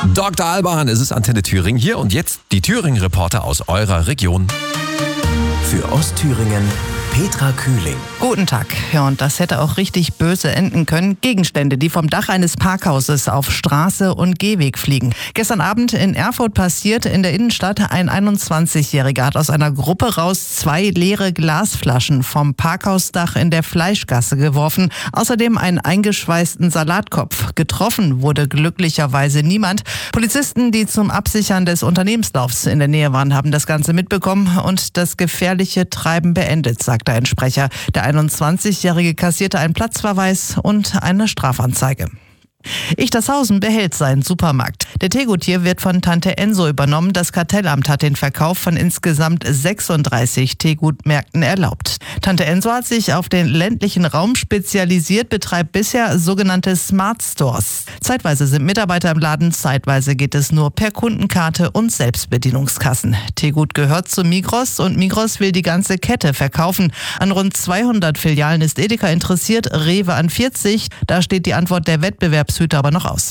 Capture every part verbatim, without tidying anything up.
Doktor Alban, es ist Antenne Thüringen hier und jetzt die Thüringen-Reporter aus eurer Region. Für Ostthüringen Petra Kühling. Guten Tag. Ja, und das hätte auch richtig böse enden können. Gegenstände, die vom Dach eines Parkhauses auf Straße und Gehweg fliegen. Gestern Abend in Erfurt passiert in der Innenstadt. Ein einundzwanzigjähriger hat aus einer Gruppe raus zwei leere Glasflaschen vom Parkhausdach in der Fleischgasse geworfen. Außerdem einen eingeschweißten Salatkopf. Getroffen wurde glücklicherweise niemand. Polizisten, die zum Absichern des Unternehmenslaufs in der Nähe waren, haben das Ganze mitbekommen und das gefährliche Treiben beendet, sagt ein Sprecher. Der einundzwanzigjährige kassierte einen Platzverweis und eine Strafanzeige. Ichtershausen behält seinen Supermarkt. Der Tegut-Tier wird von Tante Enso übernommen. Das Kartellamt hat den Verkauf von insgesamt sechsunddreißig Tegut-Märkten erlaubt. Tante Enso hat sich auf den ländlichen Raum spezialisiert, betreibt bisher sogenannte Smart Stores. Zeitweise sind Mitarbeiter im Laden, zeitweise geht es nur per Kundenkarte und Selbstbedienungskassen. Tegut gehört zu Migros und Migros will die ganze Kette verkaufen. An rund zweihundert Filialen ist Edeka interessiert, Rewe an vierzig. Da steht die Antwort der Wettbewerbshüter aber noch aus.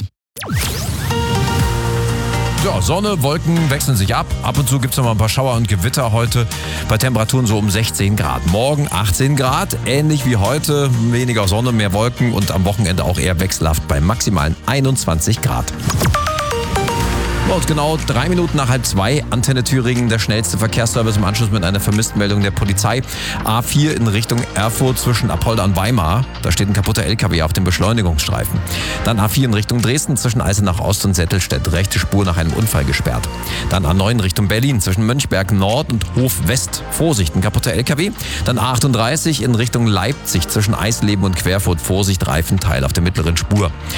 Ja, Sonne, Wolken wechseln sich ab. Ab und zu gibt es noch mal ein paar Schauer und Gewitter heute. Bei Temperaturen so um sechzehn Grad. Morgen achtzehn Grad, ähnlich wie heute. Weniger Sonne, mehr Wolken und am Wochenende auch eher wechselhaft bei maximalen einundzwanzig Grad. Und genau drei Minuten nach halb zwei, Antenne Thüringen, der schnellste Verkehrsservice im Anschluss mit einer Vermisstenmeldung der Polizei. A vier in Richtung Erfurt zwischen Apolda und Weimar. Da steht ein kaputter L K W auf dem Beschleunigungsstreifen. Dann A vier in Richtung Dresden zwischen Eisenach Ost und Settelstedt. Rechte Spur nach einem Unfall gesperrt. Dann A neun in Richtung Berlin zwischen Mönchberg Nord und Hof West. Vorsicht, ein kaputter L K W. Dann A achtunddreißig in Richtung Leipzig zwischen Eisleben und Querfurt. Vorsicht, Reifenteil auf der mittleren Spur.